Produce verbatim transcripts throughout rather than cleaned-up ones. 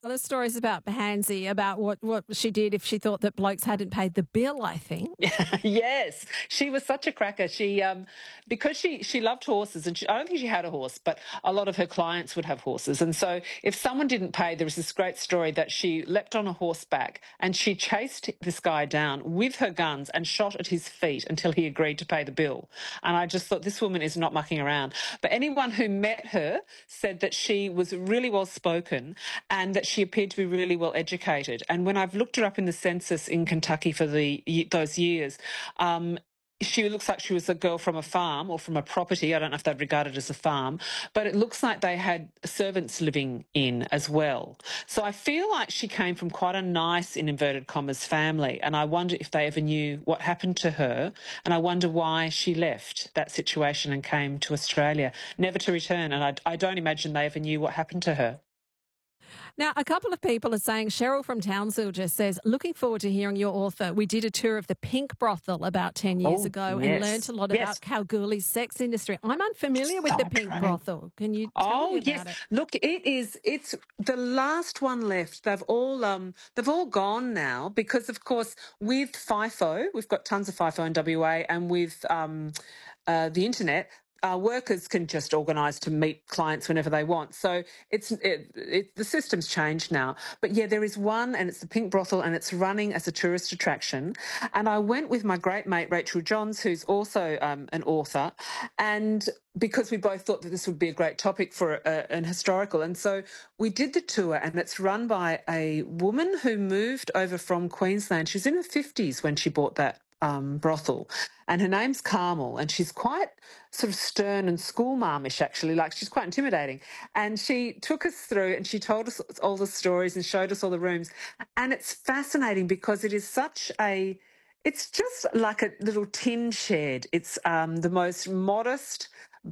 A lot of stories about Pansy, about what, what she did if she thought that blokes hadn't paid the bill, I think. Yes, she was such a cracker. She, um, because she she loved horses, and she, I don't think she had a horse, but a lot of her clients would have horses. And so, if someone didn't pay, there was this great story that she leapt on a horseback and she chased this guy down with her guns and shot at his feet until he agreed to pay the bill. And I just thought, this woman is not mucking around. But anyone who met her said that she was really well spoken and that she appeared to be really well educated. And when I've looked her up in the census in Kentucky for the those years, um, she looks like she was a girl from a farm or from a property. I don't know if they'd regard it as a farm, but it looks like they had servants living in as well. So I feel like she came from quite a nice, in inverted commas, family. And I wonder if they ever knew what happened to her. And I wonder why she left that situation and came to Australia, never to return. And I, I don't imagine they ever knew what happened to her. Now, a couple of people are saying, Cheryl from Townsville just says, looking forward to hearing your author. We did a tour of the Pink Brothel about ten years Oh, ago and yes. learnt a lot Yes. about Kalgoorlie's sex industry. I'm unfamiliar with So the Pink true. Brothel. Can you tell Oh me about yes, it? look, it is. It's the last one left. They've all um, they've all gone now because, of course, with FIFO, we've got tons of FIFO in W A, and with um, uh, the internet. Uh, workers can just organise to meet clients whenever they want. So it's it, it, the system's changed now. But yeah, there is one, and it's the Pink Brothel, and it's running as a tourist attraction. And I went with my great mate Rachel Johns, who's also um, an author, and because we both thought that this would be a great topic for a, an historical. And so we did the tour, and it's run by a woman who moved over from Queensland. She was in her fifties when she bought that um, brothel. And her name's Carmel, and she's quite sort of stern and schoolmarmish, actually. Like, she's quite intimidating. And she took us through and she told us all the stories and showed us all the rooms. And it's fascinating because it is such a... It's just like a little tin shed. It's um, the most modest,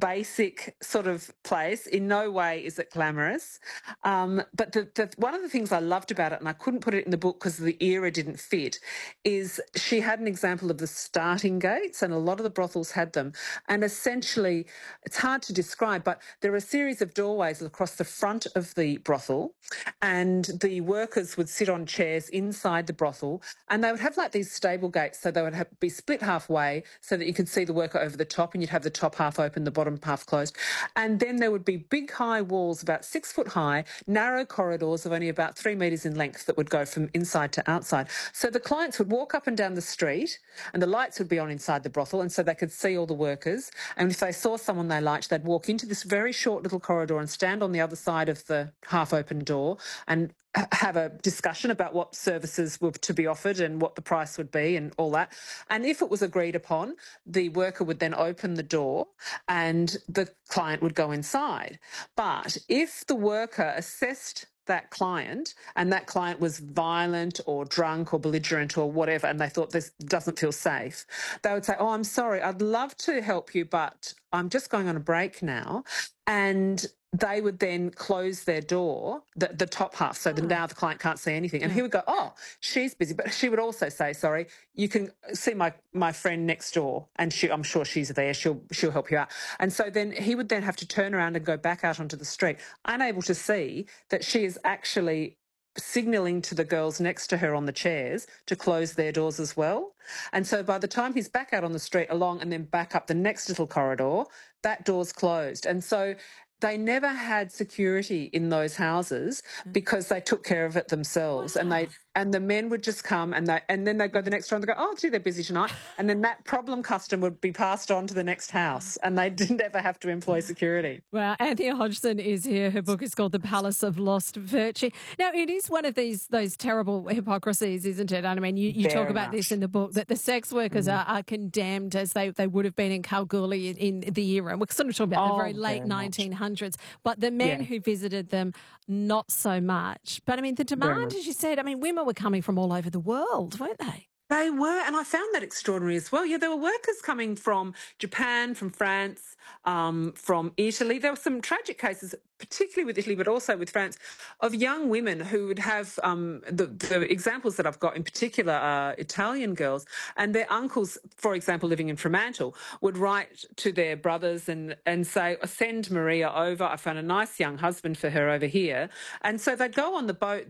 basic sort of place. In no way is it glamorous. Um, but the, the, one of the things I loved about it, and I couldn't put it in the book because the era didn't fit, is she had an example of the starting gates, and a lot of the brothels had them. And essentially, it's hard to describe, but there are a series of doorways across the front of the brothel, and the workers would sit on chairs inside the brothel, and they would have like these stable gates, so they would have, be split halfway so that you could see the worker over the top, and you'd have the top half open, the bottom half closed. And then there would be big high walls, about six foot high, narrow corridors of only about three metres in length that would go from inside to outside. So the clients would walk up and down the street, and the lights would be on inside the brothel, and so they could see all the workers. And if they saw someone they liked, they'd walk into this very short little corridor and stand on the other side of the half open door and have a discussion about what services were to be offered and what the price would be and all that. And if it was agreed upon, the worker would then open the door and the client would go inside. But if the worker assessed that client and that client was violent or drunk or belligerent or whatever, and they thought this doesn't feel safe, they would say, oh, I'm sorry, I'd love to help you, but I'm just going on a break now. And they would then close their door, the, the top half, so that now the client can't see anything. And he would go, oh, she's busy. But she would also say, sorry, you can see my, my friend next door, and she, I'm sure she's there. She'll, she'll help you out. And so then he would then have to turn around and go back out onto the street, unable to see that she is actually signalling to the girls next to her on the chairs to close their doors as well. And so by the time he's back out on the street along and then back up the next little corridor, that door's closed. And so they never had security in those houses because they took care of it themselves. Wow. And they and the men would just come and they and then they'd go the next door and they go, oh, gee, they're busy tonight. And then that problem custom would be passed on to the next house, and they didn't ever have to employ security. Well, Anthea Hodgson is here. Her book is called The Palace of Lost Virtue. Now, it is one of these those terrible hypocrisies, isn't it? I mean, you, you talk about much. this in the book, that the sex workers mm. are, are condemned as they, they would have been in Kalgoorlie in, in the era. And we're sort of talking about oh, the very late very nineteen hundreds. But the men yeah. who visited them, not so much. But, I mean, the demand, as you said, I mean, women were coming from all over the world, weren't they? They were, and I found that extraordinary as well. Yeah, there were workers coming from Japan, from France, um, from Italy. There were some tragic cases, particularly with Italy, but also with France, of young women who would have um, the, the examples that I've got in particular are Italian girls, and their uncles, for example, living in Fremantle, would write to their brothers and, and say, send Maria over. I found a nice young husband for her over here. And so they'd go on the boat